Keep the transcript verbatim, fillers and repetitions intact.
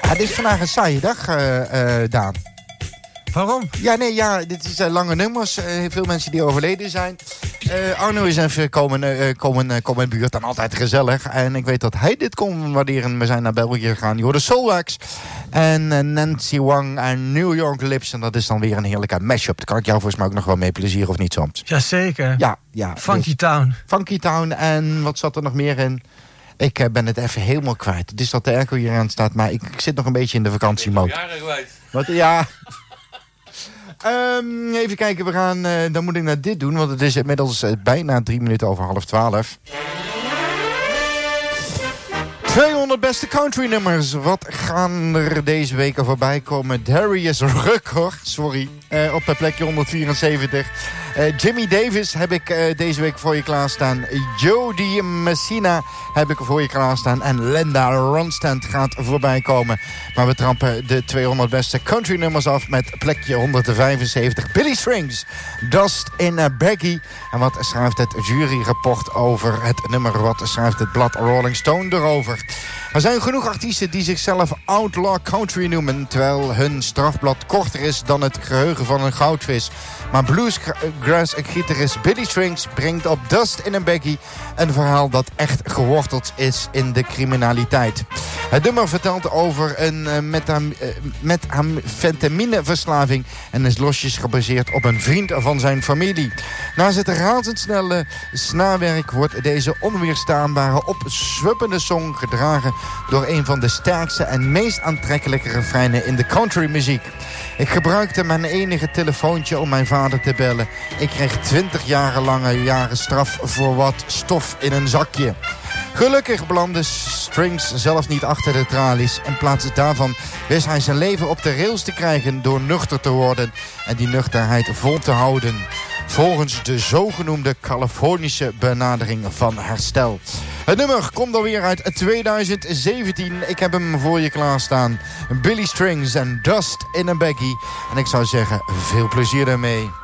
Het is vandaag een saaie dag, uh, uh, Daan. Waarom? Ja, nee, ja, dit is uh, lange nummers. Uh, veel mensen die overleden zijn. Uh, Arno is even komen, uh, komen, uh, komen in de buurt. Dan altijd gezellig. En ik weet dat hij dit kon waarderen. We zijn naar België gegaan. Je hoorde Soulwax. En uh, Nancy Wang en New York Lips. En dat is dan weer een heerlijke mashup. Daar kan ik jou volgens mij ook nog wel mee plezieren, of niet soms? Jazeker. Ja, ja. Funky dus, Town. Funky Town. En wat zat er nog meer in? Ik uh, ben het even helemaal kwijt. Het is dat de airco hier aan staat. Maar ik, ik zit nog een beetje in de vakantiemode. Jaren kwijt. Wat, ja... Um, even kijken, we gaan, uh, dan moet ik naar dit doen, want het is inmiddels uh, bijna drie minuten over half twaalf. tweehonderd beste country nummers. Wat gaan er deze week voorbij komen? Darius Rucker, sorry, uh, op plekje honderdvierenzeventig. Uh, Jimmy Davis heb ik uh, deze week voor je klaarstaan. Jody Messina heb ik voor je klaarstaan. En Linda Ronstadt gaat voorbij komen. Maar we trampen de tweehonderd beste country nummers af met plekje honderdvijfenzeventig. Billy Strings, Dust in a Baggie. En wat schrijft het juryrapport over het nummer? Wat schrijft het blad Rolling Stone erover? Er zijn genoeg artiesten die zichzelf outlaw country noemen, terwijl hun strafblad korter is dan het geheugen van een goudvis. Maar bluesgrass-gitarist Billy Strings brengt op Dust in a Baggie een verhaal dat echt geworteld is in de criminaliteit. Het nummer vertelt over een uh, metam- uh, methamfetamineverslaving en is losjes gebaseerd op een vriend van zijn familie. Naast het razendsnelle snaarwerk wordt deze onweerstaanbare, opzwippende song gedragen door een van de sterkste en meest aantrekkelijke refreinen in de countrymuziek. Ik gebruikte mijn enige telefoontje om mijn vader te bellen. Ik kreeg twintig jarenlange jaren straf voor wat stof in een zakje. Gelukkig belandde Strings zelf niet achter de tralies. In plaats daarvan wist hij zijn leven op de rails te krijgen door nuchter te worden en die nuchterheid vol te houden. Volgens de zogenoemde Californische benadering van herstel. Het nummer komt alweer uit tweeduizend zeventien. Ik heb hem voor je klaarstaan. Billy Strings en Dust in a Baggie. En ik zou zeggen, veel plezier daarmee.